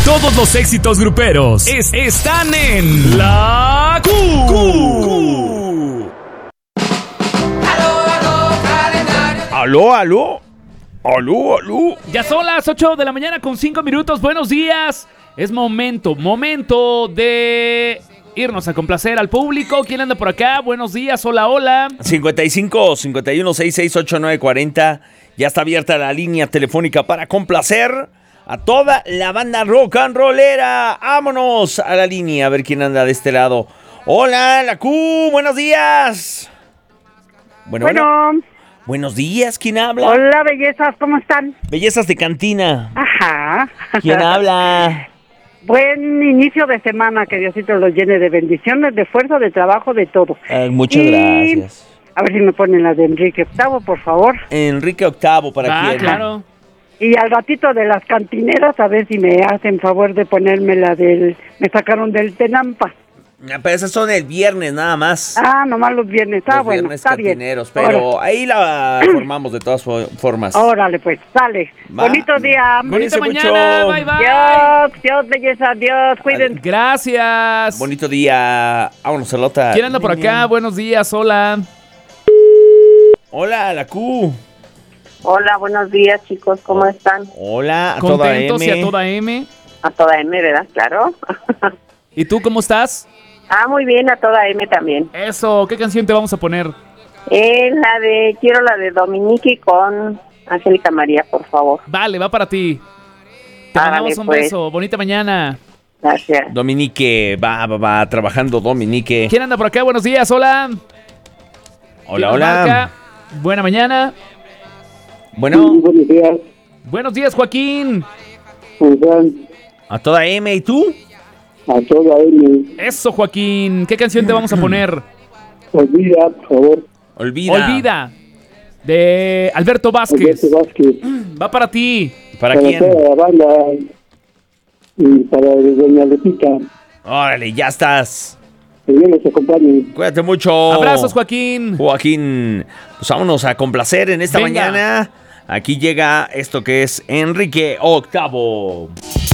Todos los éxitos gruperos están en La Q. Aló. Ya son las 8 de la mañana con 5 minutos. Buenos días. Es momento de irnos a complacer al público. ¿Quién anda por acá? Buenos días, hola. 55 51 66 89 40. Ya está abierta la línea telefónica para complacer a toda la banda rock and rollera. Vámonos a la línea a ver quién anda de este lado. Hola, la Q, buenos días. Bueno. Buenos días, ¿quién habla? Hola, bellezas, ¿cómo están? Bellezas de cantina. Ajá. ¿Quién habla? Buen inicio de semana, que Diosito los llene de bendiciones, de fuerza, de trabajo, de todo. Muchas gracias. A ver si me ponen la de Enrique VIII, por favor. Enrique VIII, ¿para quién? Claro. Y al ratito de las cantineras, a ver si me hacen favor de ponerme la del... Me sacaron del Tenampa. Pero esas son el viernes nada más. Ah, nomás los viernes. Está Los bueno, viernes está bien. cantineros, pero Ahora. ahí la formamos de todas formas. Órale, pues, sale. Va. Bonito día. Bonita Cuídense mañana. mucho. Bye. Dios, belleza, Dios, cuídense. Gracias. Bonito día. Vámonos a la otra. ¿Quién anda por acá? Buenos días, hola. Hola, la Q. Hola, buenos días, chicos, ¿cómo están? Hola, a toda Contentos M. y a toda M. A toda M, ¿verdad? Claro. ¿Y tú cómo estás? Muy bien, a toda M también. Eso, ¿qué canción te vamos a poner? Quiero la de Dominique con Angélica María, por favor. Vale, va para ti. Te Árale, mandamos un pues. beso. Bonita mañana. Gracias. Dominique, va trabajando Dominique. ¿Quién anda por acá? Buenos días, hola. ¿Quién nos marca? Buena mañana. Bueno, Buenos días. Buenos días, Joaquín. ¿Cómo están? a toda M. ¿Y tú? A toda M. Eso, Joaquín. ¿Qué canción te vamos a poner? Olvida, por favor. Olvida. De Alberto Vázquez. Alberto Vázquez. Va para ti. ¿Para Para quién? toda la banda. Y para doña Lepita. Órale, ya estás. Que Dios les acompañe. Cuídate mucho. Abrazos, Joaquín. Joaquín. Pues vámonos a complacer en esta Venga. mañana. Aquí llega esto que es Enrique VIII.